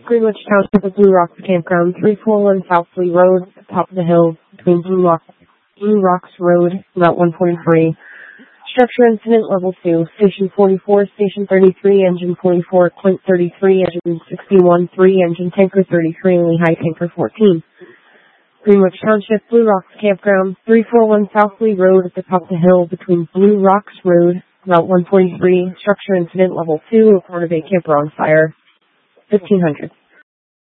Greenwich Township of Blue Rocks Campground, 341 South Lee Road, top of the hill, between Blue Rocks Road, Route 143. Structure incident level 2, station 44, station 33, engine 44, Clint 33, engine 61, 3, engine tanker 33, and Lehigh tanker 14. Greenwich Township, Blue Rocks Campground, 341 South Lee Road at the top of the hill between Blue Rocks Road, Route 143. Structure incident level 2, report of a camper on fire, 1500.